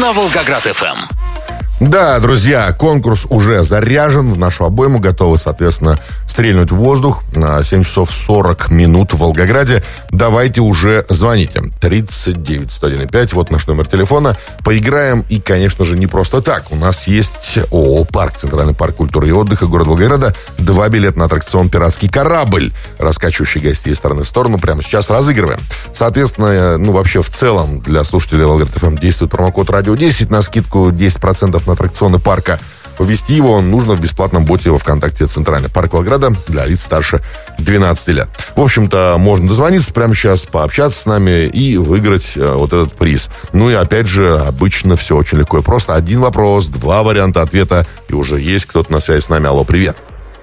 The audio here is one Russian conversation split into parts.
на Волгоград-ФМ. Да, друзья, конкурс уже заряжен. В нашу обойму готовы, соответственно, стрельнуть в воздух на 7 часов 40 минут в Волгограде. Давайте уже звоните. 39-101-5, вот наш номер телефона. Поиграем и, конечно же, не просто так. У нас есть ООО «Парк», Центральный парк культуры и отдыха города Волгограда. 2 билета на аттракцион «Пиратский корабль», раскачивающий гостей из стороны в сторону. Прямо сейчас разыгрываем. Соответственно, вообще в целом для слушателей Волгоград-ФМ действует промокод «Радио 10» на скидку 10% на аттракционы парка. Ввести его нужно в бесплатном боте во ВКонтакте «Центральный парк Волгограда» для лиц старше 12 лет. В общем-то, можно дозвониться прямо сейчас, пообщаться с нами и выиграть вот этот приз. Ну и опять же, обычно все очень легко и просто. Один вопрос, 2 варианта ответа, и уже есть кто-то на связи с нами. Алло, привет.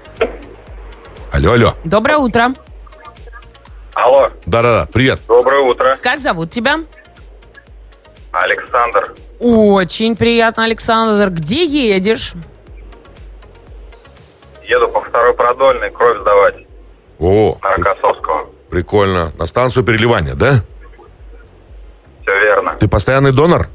Алло. Доброе утро. Алло. Да-да-да, привет. Доброе утро. Как зовут тебя? Александр. Очень приятно, Александр. Где едешь? Еду по 2-й Продольной кровь сдавать. О, на Рокоссовского. Прикольно. На станцию переливания, да? Все верно. Ты постоянный донор?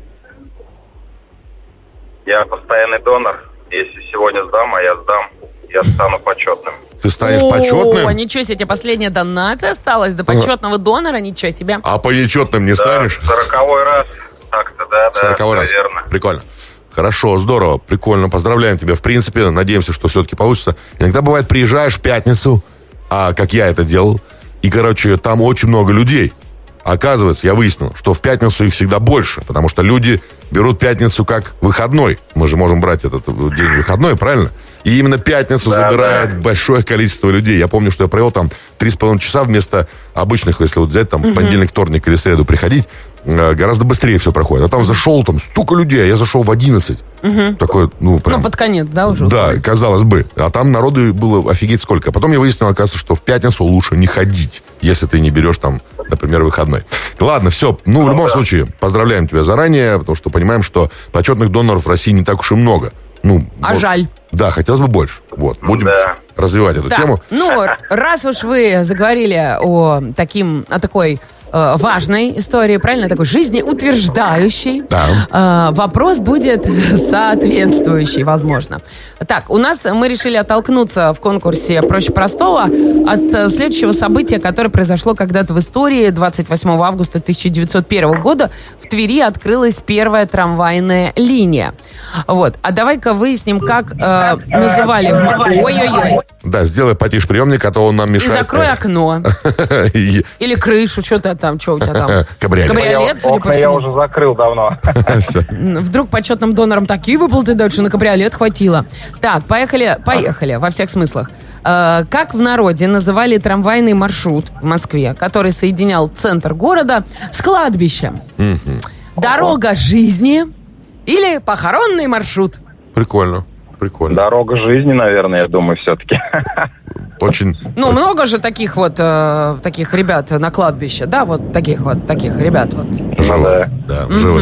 Я постоянный донор. Если сегодня сдам, а я сдам, я стану почетным. Ты станешь почетным? О, ничего себе, тебе последняя донация осталась до почетного донора, ничего себе. А по нечетным не станешь? 40-й раз. Так-то, да, 40-й раз. верно. Прикольно. Хорошо, здорово, прикольно. Поздравляем тебя. В принципе, надеемся, что все-таки получится. Иногда бывает, приезжаешь в пятницу, как я это делал, и, там очень много людей. Оказывается, я выяснил, что в пятницу их всегда больше, потому что люди берут пятницу как выходной. Мы же можем брать этот день выходной, правильно? И именно пятницу забирает большое количество людей. Я помню, что я провел там 3,5 часа вместо обычных, если вот взять там в понедельник, вторник или среду приходить, гораздо быстрее все проходит. А там зашел там столько людей, а я зашел в 11. Такой, прям... под конец, да, уже? Да, казалось бы. А там народу было офигеть сколько. Потом я выяснил, оказывается, что в пятницу лучше не ходить, если ты не берешь там, например, выходной. Ладно, все. В любом случае, поздравляем тебя заранее, потому что понимаем, что почетных доноров в России не так уж и много. Жаль. Да, хотелось бы больше. Вот, будем развивать эту тему. Раз уж вы заговорили о такой важной истории, правильно, такой жизнеутверждающей, вопрос будет соответствующий, возможно. Так, мы решили оттолкнуться в конкурсе «Проще простого» от следующего события, которое произошло когда-то в истории. 28 августа 1901 года в Твери открылась первая трамвайная линия. Вот. А давай-ка выясним, как называли... Ой-ой-ой. Да, сделай потише приемник, а то он нам мешает. И закрой окно. Или крышу, что у тебя там? Кабриолет, судя по всему. Я уже закрыл давно. Вдруг почетным донорам такие выплаты дают, что на кабриолет хватило. Так, поехали во всех смыслах. Как в народе называли трамвайный маршрут в Москве, который соединял центр города с кладбищем? Дорога жизни или похоронный маршрут? Прикольно. Дорога жизни, наверное, я думаю, все-таки. Очень. Много же таких ребят на кладбище, да, вот таких ребят вот. Живых. Да, живых.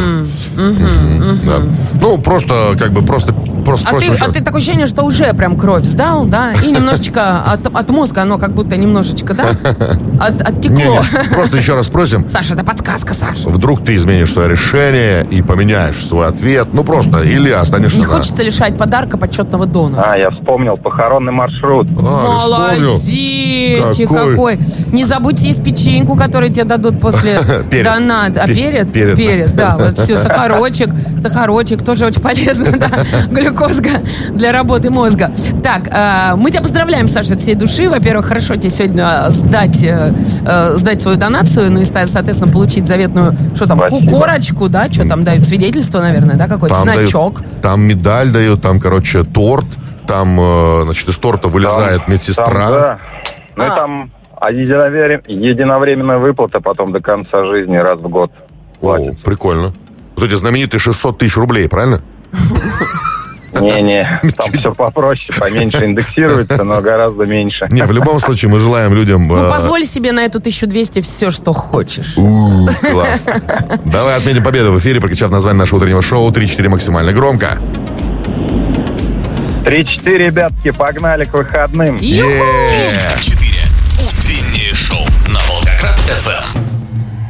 Просто А ты такое ощущение, что уже прям кровь сдал, да, и немножечко от мозга оно как будто немножечко, да, оттекло. Просто еще раз спросим. Саша, это подсказка, Саша. Вдруг ты изменишь свое решение и поменяешь свой ответ, или останешься Не хочется лишать подарка почетного донора. Я вспомнил похоронный маршрут. Молодец, какой. Не забудьте есть печеньку, которую тебе дадут после доната. А перед, да, вот все, сахарочек, тоже очень полезно, да, глюкоза для работы мозга. Так, мы тебя поздравляем, Саша, от всей души. Во-первых, хорошо тебе сегодня сдать свою донацию, и, соответственно, получить заветную, корочку, да, что там дают, свидетельство, наверное, да, какой-то значок. Там медаль дают, там, торт, там, из торта вылезает медсестра. Там единовременная выплата потом до конца жизни раз в год платится. О, прикольно. Вот эти знаменитые 600 тысяч рублей, правильно? Не, там все попроще, поменьше индексируется, но гораздо меньше. В любом случае мы желаем людям... позволь себе на эту 1200 все, что хочешь. Класс. Давай отметим победу в эфире, прокричав название нашего утреннего шоу 3-4 максимально громко. 3-4, ребятки, погнали к выходным. Ю-ху!